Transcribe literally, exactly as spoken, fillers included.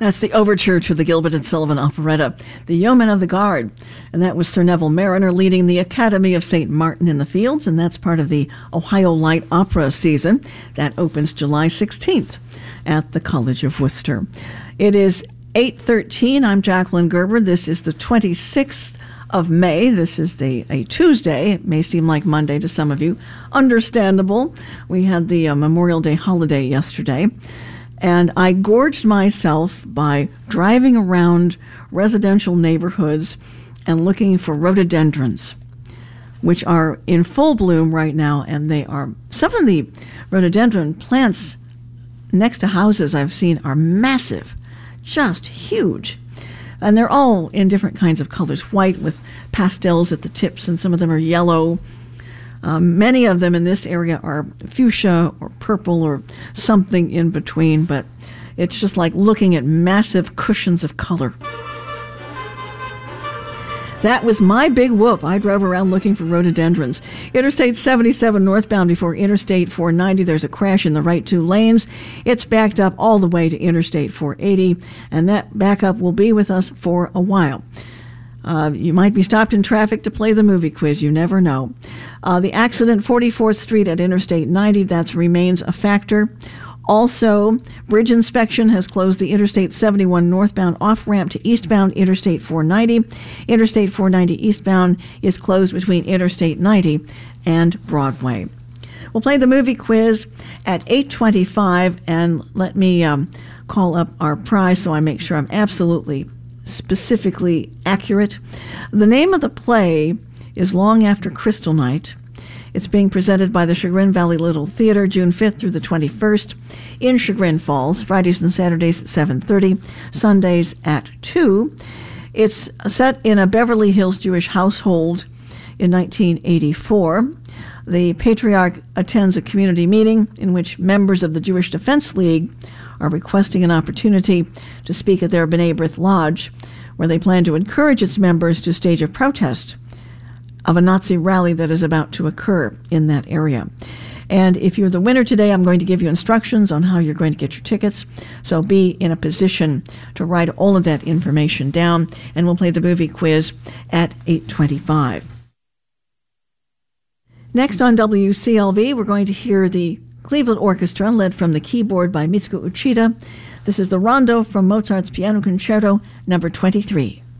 That's the overture to the Gilbert and Sullivan operetta, The Yeoman of the Guard. And that was Sir Neville Marriner leading the Academy of Saint Martin in the Fields, and that's part of the Ohio Light Opera season. That opens July sixteenth at the College of Worcester. It is eight thirteen. I'm Jacqueline Gerber. This is the twenty-sixth of May. This is the a Tuesday. It may seem like Monday to some of you. Understandable. We had the uh, Memorial Day holiday yesterday. And I gorged myself by driving around residential neighborhoods and looking for rhododendrons, which are in full bloom right now. And they are, some of the rhododendron plants next to houses I've seen are massive, just huge. And they're all in different kinds of colors, white with pastels at the tips, and some of them are yellow. Um, many of them in this area are fuchsia or purple or something in between, but it's just like looking at massive cushions of color. That was my big whoop. I drove around looking for rhododendrons. Interstate seventy-seven northbound before Interstate four ninety. There's a crash in the right two lanes. It's backed up all the way to Interstate four eighty, and that backup will be with us for a while. Uh, you might be stopped in traffic to play the movie quiz. You never know. Uh, the accident, forty-fourth Street at Interstate ninety, that remains a factor. Also, bridge inspection has closed the Interstate seventy-one northbound off-ramp to eastbound Interstate four ninety. Interstate four ninety eastbound is closed between Interstate ninety and Broadway. We'll play the movie quiz at eight twenty-five, and let me um, call up our prize so I make sure I'm absolutely specifically accurate. The name of the play is Long After Crystal Night. It's being presented by the Chagrin Valley Little Theater June fifth through the twenty-first in Chagrin Falls, Fridays and Saturdays at seven thirty, Sundays at two. It's set in a Beverly Hills Jewish household in nineteen eighty-four. The patriarch attends a community meeting in which members of the Jewish Defense League are requesting an opportunity to speak at their B'nai B'rith Lodge, where they plan to encourage its members to stage a protest of a Nazi rally that is about to occur in that area. And if you're the winner today, I'm going to give you instructions on how you're going to get your tickets. So be in a position to write all of that information down, and we'll play the movie quiz at eight twenty-five. Next on W C L V, we're going to hear the Cleveland Orchestra, led from the keyboard by Mitsuko Uchida. This is the Rondo from Mozart's Piano Concerto number twenty-three.